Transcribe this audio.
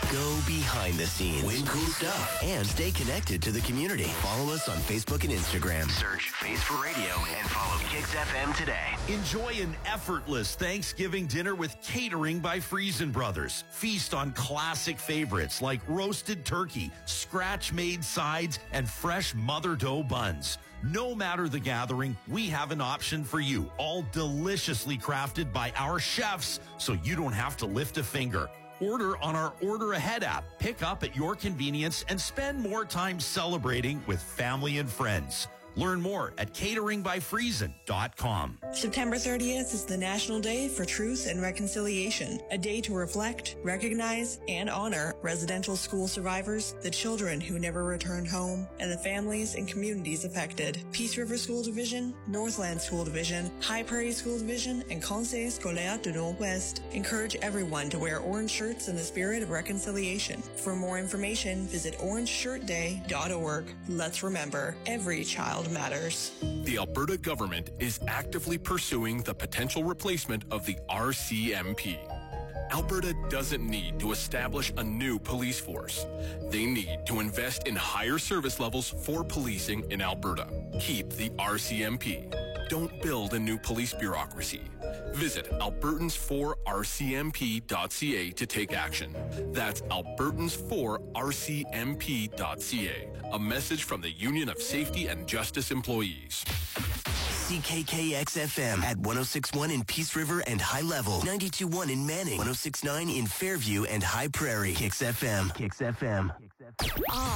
Go behind the scenes. Win cool stuff. And stay connected to the community. Follow us on Facebook and Instagram. Search Face for Radio and follow Kicks FM today. Enjoy an effortless Thanksgiving dinner with Catering by Friesen Brothers. Feast on classic favorites like roasted turkey, scratch-made sides, and fresh mother dough buns. No matter the gathering, we have an option for you, all deliciously crafted by our chefs, so you don't have to lift a finger. Order on our Order Ahead app, pick up at your convenience, and spend more time celebrating with family and friends. Learn more at cateringbyfriesen.com. September 30th is the National Day for Truth and Reconciliation, a day to reflect, recognize, and honor residential school survivors, the children who never returned home, and the families and communities affected. Peace River School Division, Northland School Division, High Prairie School Division, and Conseil Scolaire du Nord-Ouest encourage everyone to wear orange shirts in the spirit of reconciliation. For more information, visit orangeshirtday.org. Let's remember, every child matters. The Alberta government is actively pursuing the potential replacement of the RCMP. Alberta doesn't need to establish a new police force. They need to invest in higher service levels for policing in Alberta. Keep the RCMP. Don't build a new police bureaucracy. Visit albertans4rcmp.ca to take action. That's albertans4rcmp.ca. A message from the Union of Safety and Justice Employees. CKKX-FM at 106.1 in Peace River and High Level, 92.1 in Manning, 106.9 in Fairview and High Prairie. Kicks FM. Kicks FM.